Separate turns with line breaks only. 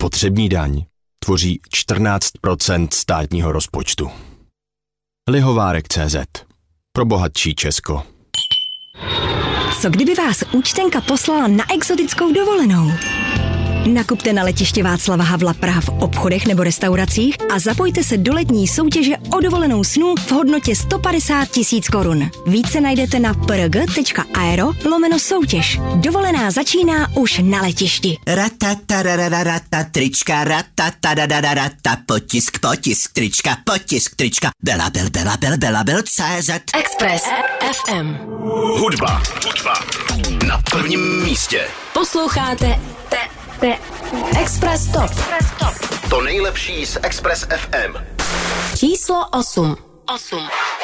spotřební daň tvoří 14% státního rozpočtu. Lihovárek.cz. Pro bohatší Česko.
Co kdyby vás účtenka poslala na exotickou dovolenou? Nakupte na letiště Václava Havla Praha v obchodech nebo restauracích a zapojte se do letní soutěže o dovolenou snů v hodnotě 150 000 korun. Více najdete na prg.aero/soutěž. Dovolená začíná už na letišti.
Ratatarararata trička, ratatarararata potisk trička, Bela CZ.
Express FM.
Hudba na prvním místě.
Posloucháte Express Top.
To nejlepší z Express FM.
Číslo 8.